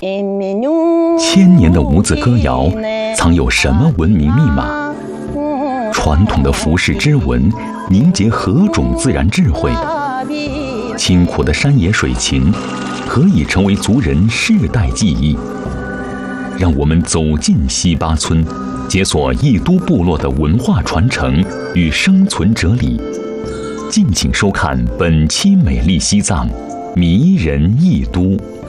千年的无字歌谣，藏有什么文明密码？传统的服饰织纹，凝结何种自然智慧？清苦的山野水情，何以成为族人世代记忆？让我们走进西巴村，解锁义都部落的文化传承与生存哲理。敬请收看本期《美丽西藏》，迷人义都。